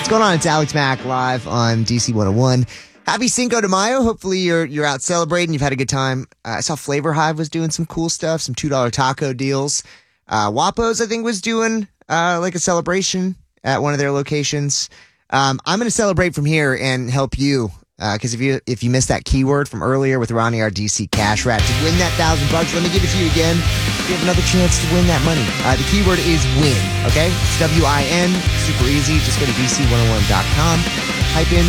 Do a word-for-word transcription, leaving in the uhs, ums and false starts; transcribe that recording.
going on? It's Alex Mack live on D C one oh one. Happy Cinco de Mayo. Hopefully you're you're out celebrating. You've had a good time. Uh, I saw Flavor Hive was doing some cool stuff, some two dollar taco deals. Uh, Wapo's, I think, was doing uh, like a celebration at one of their locations. Um, I'm going to celebrate from here and help you because uh, if you if you missed that keyword from earlier with Ronnie, our D C Cash Rat, to win that thousand bucks, let me give it to you again. You have another chance to win that money. Uh, the keyword is win, okay? It's W I N, super easy. Just go to D C one oh one dot com, type in